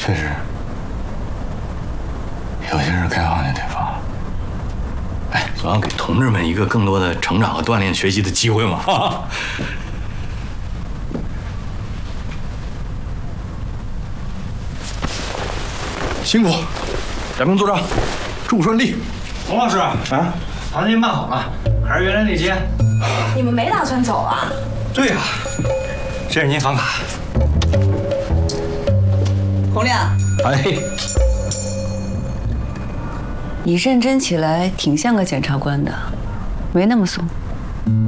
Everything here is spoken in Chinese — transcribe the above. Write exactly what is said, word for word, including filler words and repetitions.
确实，有些事该放下得放。哎，总要给同志们一个更多的成长和锻炼、学习的机会嘛。哈哈。辛苦，带兵做账，祝顺利。 洪老师啊，房间办好了，还是原来那间。 你们没打算走啊？ 对呀、啊，这是您房卡。 洪亮， 哎， 你认真起来挺像个检察官的，没那么怂。